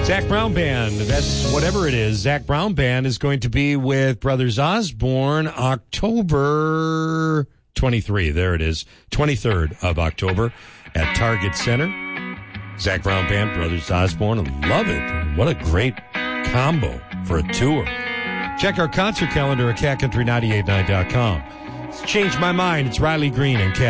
Zac Brown Band, that's whatever it is. Zac Brown Band is going to be with Brothers Osborne October 23. There it is. 23rd of October at Target Center. Zac Brown Band, Brothers Osborne. Love it. What a great combo for a tour. Check our concert calendar at catcountry989.com. It's changed my mind. It's Riley Green and Cat.